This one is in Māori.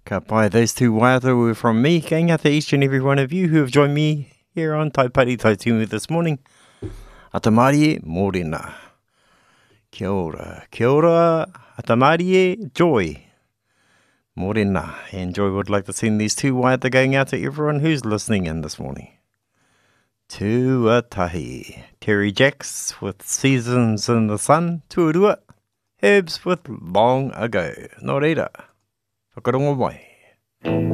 Ka pai, those two waiata were from me. Ka inga to each and every one of you who have joined me here on Taipari Taitumu this morning. Atamarie, mōrena. Kia ora, atamarie, joy. Mōrena. And Joy would like to send these two waiata going out to everyone who's listening in this morning. Tuatahi. Terry Jacks with Seasons in the Sun. Tuarua. Herbs with Long Ago. Nō reira. Whakarongo mai.